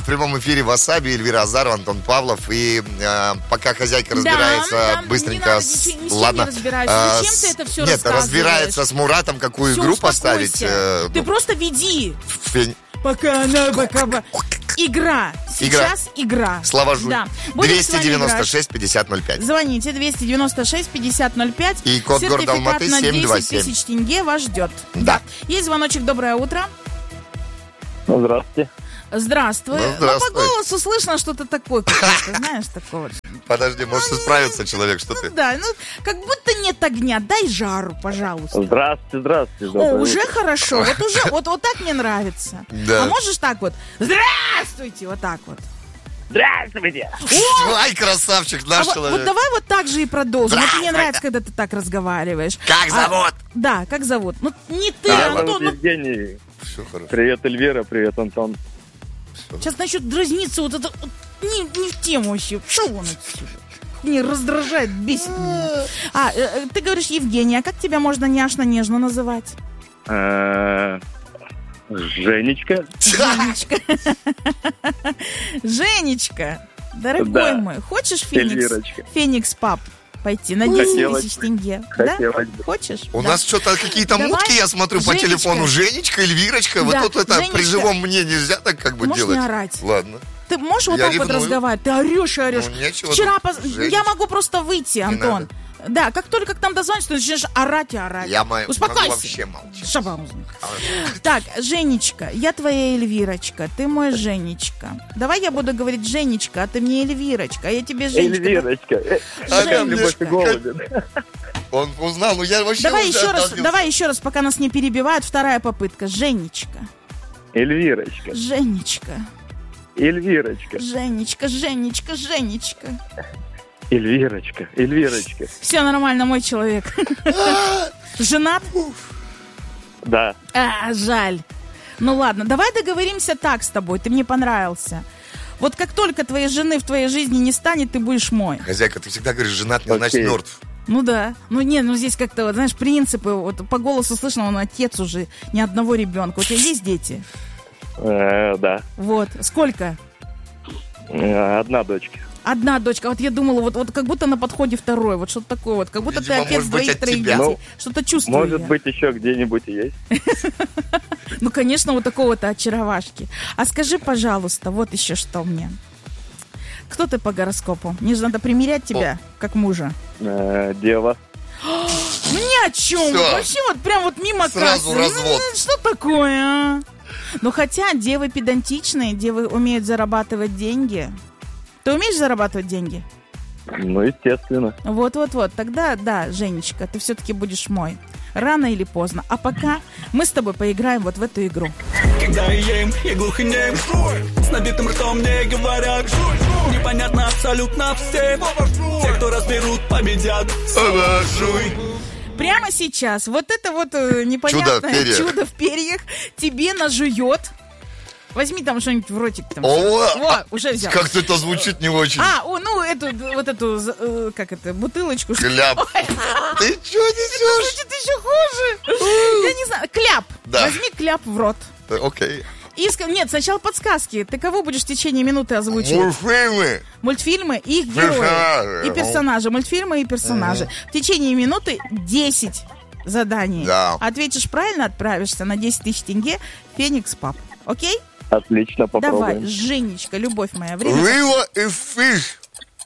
прямом эфире Васаби, Эльвира Азарова, Антон Павлов. И пока хозяйка разбирается, быстренько... Ладно. Зачем ты это все рассказываешь? Нет, разбирается с Муратом, какую все, игру успокойся. поставить. Ты просто веди. Пока. Игра. Сейчас игра. Слава Жуль. Да. 296-50-05. Звоните 296-50-05. И код города Алматы 727. Сертификат на 10 тысяч тенге вас ждет. Да. Есть звоночек. Доброе утро. Здравствуйте. Здравствуй. Ну, здравствуй. По голосу слышно что-то такое, знаешь, такого. Подожди, может исправиться человек, что ты? Да, как будто нет огня. Дай жару, пожалуйста. Здравствуйте. Уже хорошо. Вот так мне нравится. Да. А можешь так вот? Здравствуйте, вот так вот. Здравствуйте. Ай, красавчик, наш человек. Вот давай вот так же и продолжим. Вот мне нравится, когда ты так разговариваешь. Как зовут? Да, как зовут? Ну, не ты, Меня Антон. зовут Евгений. Все хорошо. Привет, Эльвира, привет, Антон. Сейчас начнет дразниться вот это не в тему вообще. Что он отсюда? Не раздражает, бесит меня. Ты говоришь Евгений, а как тебя можно няшно-нежно называть? Женечка. Женечка, дорогой мой, хочешь Феникс Паб пойти на 10 тысяч тенге? Да? Хочешь? У нас что-то какие-то мутки, я смотрю, по телефону. Женечка, Эльвирочка. Вот тут это при живом мне нельзя так как бы делать. Можешь не орать. Ладно. Ты можешь вот так вот разговаривать? Ты орешь и орешь. Вчера я могу просто выйти, Антон. Да, как только к нам дозвонишься, ты начнешь орать и орать. Успокойся. Могу вообще молчать. Так, Женечка, я твоя Эльвирочка, ты мой Женечка. Давай я буду говорить Женечка, а ты мне Эльвирочка, а я тебе Женечка. Эльвирочка. Женечка. Он узнал, но я вообще... Давай еще раз, пока нас не перебивают. Вторая попытка. Женечка. Эльвирочка. Женечка. Эльвирочка. Женечка. Эльвирочка. Все нормально, мой человек. Женат? Да. Жаль. Ну ладно, давай договоримся так с тобой. Ты мне понравился. Вот как только твоей жены в твоей жизни не станет, ты будешь мой. Хозяйка, ты всегда говоришь, женат, не значит мертв. Ну да. Здесь как-то, вот, знаешь, принципы. Вот по голосу слышно, он отец уже ни одного ребенка. У тебя есть дети? Да. Вот. Сколько? Одна дочка. Одна дочка. Вот я думала, вот как будто на подходе второй. Вот что-то такое вот. Как будто видимо, ты отец двоих-троих детей. Что-то чувствую. Может быть, еще где-нибудь и есть. Ну, конечно, вот такого-то очаровашки. А скажи, пожалуйста, вот еще что мне. Кто ты по гороскопу? Мне же надо примерять тебя, как мужа. Дева. Ни о чем. Вообще вот прям вот мимо сразу кассы. развод. Что такое, а? Ну, хотя девы педантичные, девы умеют зарабатывать деньги. Ты умеешь зарабатывать деньги? Ну, естественно. Вот. Тогда, да, Женечка, ты все-таки будешь мой. Рано или поздно. А пока мы с тобой поиграем вот в эту игру. Когда я ем, я глух и нем. С набитым ртом мне говорят. Непонятно абсолютно все. Те, кто разберут, победят. Прямо сейчас вот это вот непонятное чудо в перьях тебе нажует. Возьми там что-нибудь в ротик. Там. Уже взял. Как-то это звучит не очень. Эту, как это, бутылочку. Кляп. Ты что несешь? Звучит еще хуже. Я не знаю. Кляп. Да. Возьми кляп в рот. Окей. Нет, сначала подсказки. Ты кого будешь в течение минуты озвучивать? Мультфильмы и их герои. И персонажи. Мультфильмы и персонажи. В течение минуты 10 заданий. Да. Ответишь правильно, отправишься на 10 тысяч тенге Феникс Паб. Окей? Отлично, попробуем. Давай, Женечка, любовь моя. Время. Рила и фиш.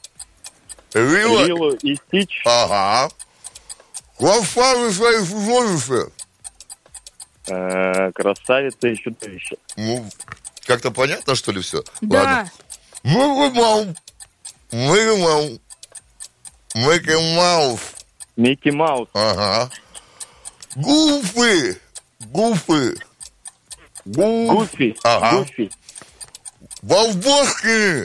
Рилу и Стич. Ага. Красавица и чудовище. Красавица и чудовище. Ну, как-то понятно, что ли, все? Да. Ладно. Микки Маус. Ага. Гуфи. Ага. Гуфи. Волбошкины.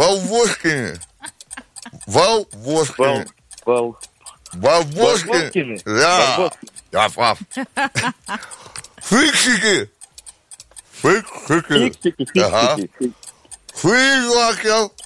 Да. Фиксики. Ага. Фриклаксел.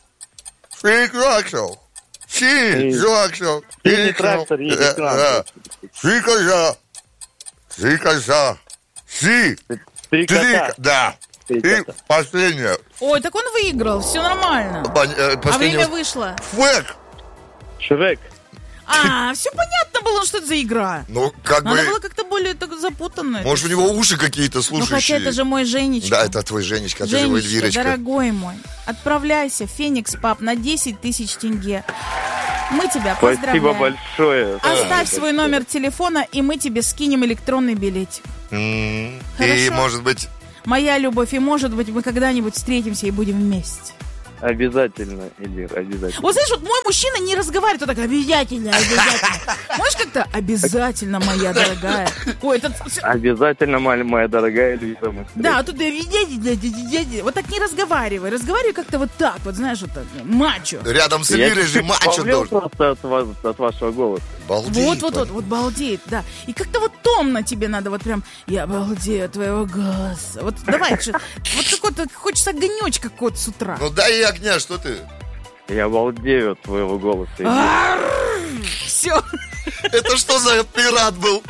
Синий трактор едет к нам. Стрекоза. Три кота. Да. И последнее. Ой, так он выиграл, все нормально. А время вышло. Шрек. Все понятно было, что это за игра. Ну, как бы... Она была как-то более так запутанная. Может, у него уши какие-то слушающие. Ну, хотя это же мой Женечка. Да, это твой Женечка, это же его Эльвирочка. Дорогой мой, отправляйся в Феникс Паб на 10 тысяч тенге. Мы тебя поздравляем. Спасибо большое. Оставь свой номер телефона, и мы тебе скинем электронный билетик. И, может быть... Моя любовь, и, может быть, мы когда-нибудь встретимся и будем вместе. Обязательно, Эльвир, обязательно. Вот знаешь, вот мой мужчина не разговаривает, он так, обязательно. Можешь как-то обязательно, моя дорогая. Ой, это... Обязательно, моя дорогая Эльвира. Да, а тут вот так не разговаривай. Разговаривай как-то вот так, вот знаешь, вот так, мачо. Рядом с Эльвирой же мачо должен. Просто от вашего голоса. Балдеет. Вот балдеет, да. И как-то вот томно тебе надо, вот прям, я балдею от твоего голоса. Вот давай, вот какой-то, хочется огонечка какого-то с утра. Ну дай и огня, что ты? Я балдею от твоего голоса. Все. Это что за пират был?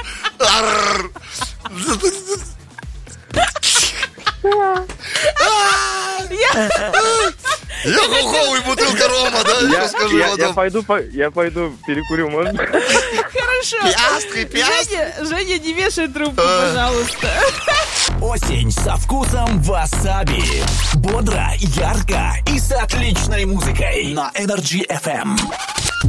Я хуховый, бутылка рома, да? Я пойду перекурю, можно? Хорошо. Женя, не вешай трубку, пожалуйста. Осень со вкусом васаби. Бодро, ярко и с отличной музыкой на Energy FM.